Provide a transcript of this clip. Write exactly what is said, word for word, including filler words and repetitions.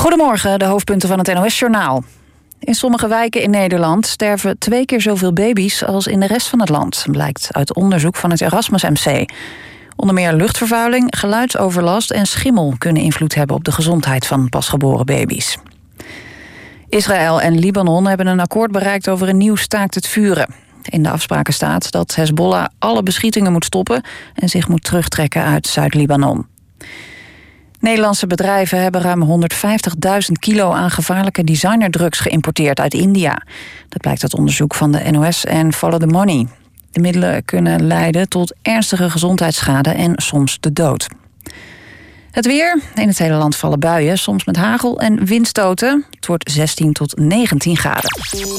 Goedemorgen, de hoofdpunten van het N O S-journaal. In sommige wijken in Nederland sterven twee keer zoveel baby's als in de rest van het land, blijkt uit onderzoek van het Erasmus M C. Onder meer luchtvervuiling, geluidsoverlast en schimmel kunnen invloed hebben op de gezondheid van pasgeboren baby's. Israël en Libanon hebben een akkoord bereikt over een nieuw staakt het vuren. In de afspraken staat dat Hezbollah alle beschietingen moet stoppen en zich moet terugtrekken uit Zuid-Libanon. Nederlandse bedrijven hebben ruim honderdvijftigduizend kilo aan gevaarlijke designerdrugs geïmporteerd uit India. Dat blijkt uit onderzoek van de N O S en Follow the Money. De middelen kunnen leiden tot ernstige gezondheidsschade en soms de dood. Het weer. In het hele land vallen buien, soms met hagel en windstoten. Het wordt zestien tot negentien graden.